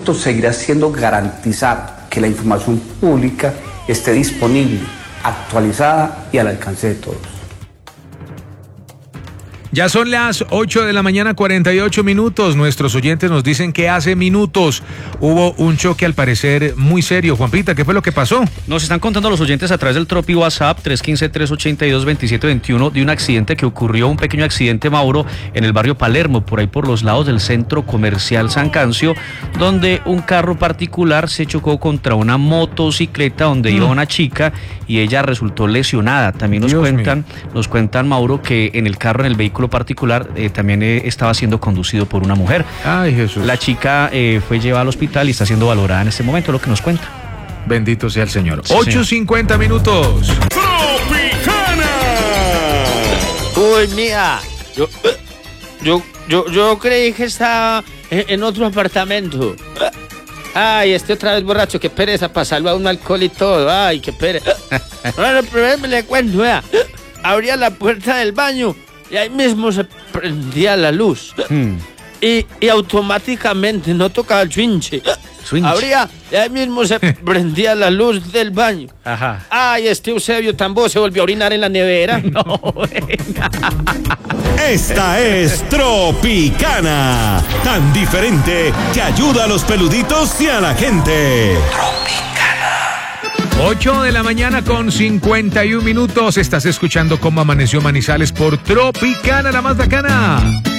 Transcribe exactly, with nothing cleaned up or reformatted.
propósito seguirá siendo garantizar que la información pública esté disponible, actualizada y al alcance de todos. Ya son las ocho de la mañana, cuarenta y ocho minutos. Nuestros oyentes nos dicen que hace minutos hubo un choque al parecer muy serio. Juanpita, ¿qué fue lo que pasó? Nos están contando los oyentes a través del Tropi WhatsApp tres uno cinco, tres ocho dos, dos siete dos uno de un accidente que ocurrió, un pequeño accidente, Mauro, en el barrio Palermo, por ahí por los lados del centro comercial San Cancio, donde un carro particular se chocó contra una motocicleta donde mm. iba una chica y ella resultó lesionada. También nos Dios cuentan, mío. nos cuentan, Mauro, que en el carro, en el vehículo particular, eh, también eh, estaba siendo conducido por una mujer. Ay, Jesús. La chica eh, fue llevada al hospital y está siendo valorada en este momento, lo que nos cuenta. Bendito sea el Señor. Sí, ocho cincuenta minutos. ¡Tropicana! Uy, mía, yo, yo, yo, yo creí que estaba en, en otro apartamento. Ay, este otra vez borracho, qué pereza, pasarlo a un alcohol y todo. Ay, qué pereza. Bueno, primero me le cuento, vea. Abría la puerta del baño y ahí mismo se prendía la luz. Hmm. Y, y automáticamente no tocaba el switch. Abría y ahí mismo se prendía la luz del baño. Ajá. Ay, este Eusebio Tambo se volvió a orinar en la nevera. No, venga. Esta es Tropicana, tan diferente que ayuda a los peluditos y a la gente. Tropicana. ocho de la mañana con cincuenta y un minutos. Estás escuchando Cómo Amaneció Manizales por Tropicana, la más bacana.